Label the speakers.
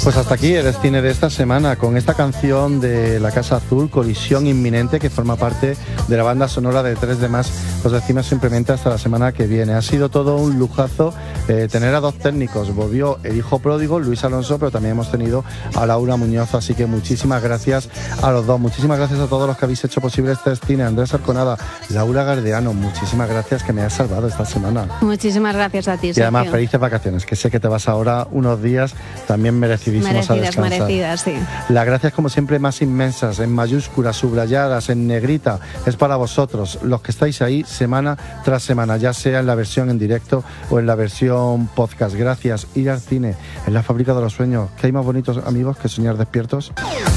Speaker 1: Pues hasta aquí el cine de esta semana con esta canción de La Casa Azul, Colisión Inminente, que forma parte de la banda sonora de 3 de más. Os decimos simplemente hasta la semana que viene. Ha sido todo un lujazo tener a 2 técnicos. Volvió el hijo pródigo, Luis Alonso, pero también hemos tenido a Laura Muñoz, así que muchísimas gracias a los dos. Muchísimas gracias a todos los que habéis hecho posible este cine. Andrés Arconada, Laura Gardeano, muchísimas gracias, que me has salvado esta semana.
Speaker 2: Muchísimas gracias a ti, Sergio.
Speaker 1: Y además felices vacaciones, que sé que te vas ahora unos días también merecidísimos a descansar.
Speaker 2: Merecidas, sí.
Speaker 1: Las gracias como siempre más inmensas, en mayúsculas, subrayadas, en negrita, es para vosotros, los que estáis ahí semana tras semana, ya sea en la versión en directo o en la versión podcast. Gracias. Ir al cine, en la fábrica de los sueños. ¿Qué hay más bonitos, amigos, que soñar despiertos?